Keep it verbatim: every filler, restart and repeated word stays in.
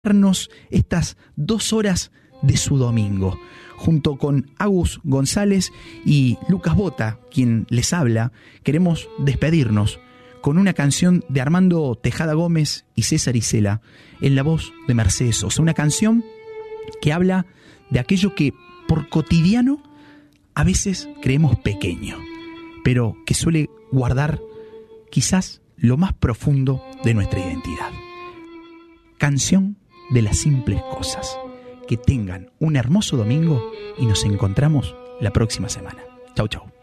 estas dos horas de su domingo. Junto con Agus González y Lucas Bota, quien les habla, queremos despedirnos con una canción de Armando Tejada Gómez y César Isela, en la voz de Mercedes Sosa. Una canción que habla de aquello que por cotidiano a veces creemos pequeño, pero que suele guardar quizás lo más profundo de nuestra identidad. Canción de las simples cosas. Que tengan un hermoso domingo y nos encontramos la próxima semana. Chau, chau.